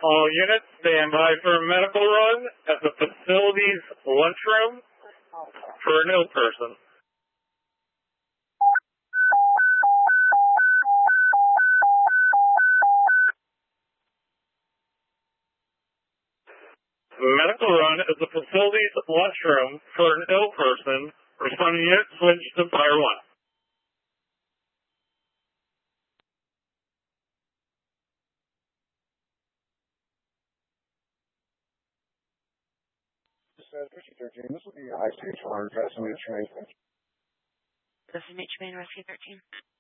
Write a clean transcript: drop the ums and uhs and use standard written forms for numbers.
All units stand by for a medical run at the facility's lunchroom for an ill person. Medical run at the facility's lunchroom for an ill person. Responding unit switch to Fire 1. This will be ICH 100, Rescue Train. This is Mitch Rescue 13.